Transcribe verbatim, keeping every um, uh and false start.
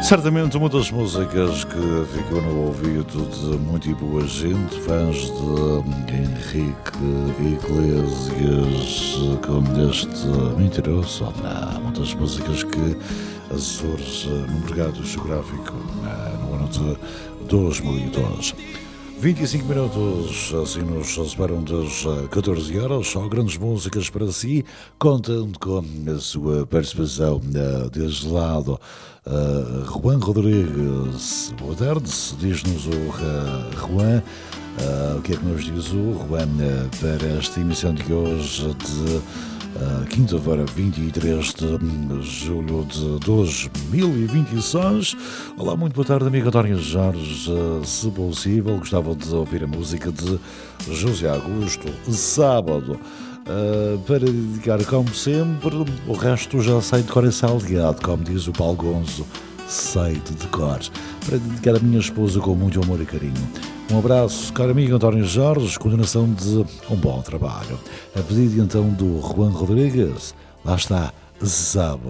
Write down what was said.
Certamente uma das músicas que ficou no ouvido de muita e boa gente, fãs de Henrique Iglesias, como este Mentiroso, uma das músicas que surge no mercado geográfico no ano de dois mil e dois. vinte e cinco minutos, assim nos separam das catorze horas, só grandes músicas para si, contando com a sua participação deste lado. Uh, Juan Rodrigues, boa tarde, diz-nos o uh, Juan, uh, o que é que nos diz o Juan uh, para esta emissão de hoje de uh, quinta-feira, vinte e três de julho de dois mil e vinte e seis. Olá, muito boa tarde, amigo António Jorge. Uh, se possível, gostava de ouvir a música de José Augusto, Sábado. Uh, para dedicar, como sempre, o resto já sei de cor e salteado, como diz o Paulo Gonzo, sei de decor. Para dedicar a minha esposa com muito amor e carinho. Um abraço, caro amigo António Jorge, continuação de um bom trabalho. A pedido então do Juan Rodrigues, lá está, Sábado.